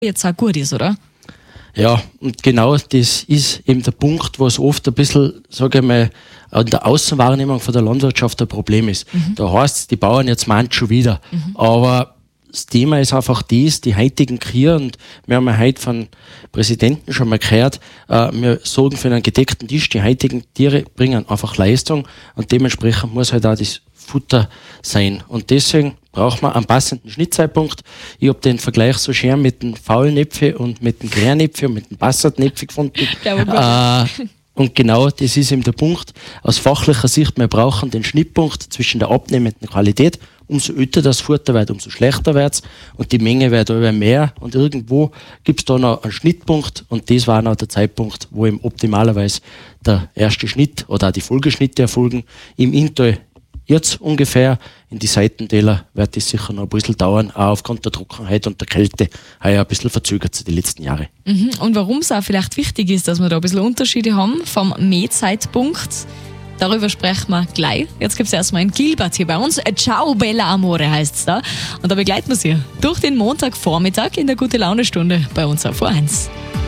jetzt auch gut ist, oder? Ja, und genau das ist eben der Punkt, wo es oft ein bisschen, sage ich mal, an der Außenwahrnehmung von der Landwirtschaft ein Problem ist. Da heißt es, die Bauern jetzt meint schon wieder. Aber das Thema ist einfach das, die heutigen Kühe, und wir haben ja heute von Präsidenten schon mal gehört, wir sorgen für einen gedeckten Tisch, die heutigen Tiere bringen einfach Leistung und dementsprechend muss halt auch das Futter sein. Und deswegen braucht man einen passenden Schnittzeitpunkt. Ich habe den Vergleich so schön mit den Faulnäpfen und mit den Klärnäpfen und mit den Passatnäpfen gefunden. Und genau das ist eben der Punkt. Aus fachlicher Sicht, wir brauchen den Schnittpunkt zwischen der abnehmenden Qualität. Umso öter das Futter wird, umso schlechter wird es. Und die Menge wird immer mehr. Und irgendwo gibt es da noch einen Schnittpunkt. Und das war noch der Zeitpunkt, wo eben optimalerweise der erste Schnitt oder auch die Folgeschnitte erfolgen. Im Inntal jetzt ungefähr, in die Seitentäler wird es sicher noch ein bisschen dauern, auch aufgrund der Trockenheit und der Kälte heuer ein bisschen verzögert sich die letzten Jahre. Und warum es auch vielleicht wichtig ist, dass wir da ein bisschen Unterschiede haben vom Mähzeitpunkt, darüber sprechen wir gleich. Jetzt gibt es erstmal ein Gilbert hier bei uns. Ciao Bella Amore heißt es da. Und da begleiten wir Sie durch den Montagvormittag in der Gute-Laune-Stunde bei uns auf O1.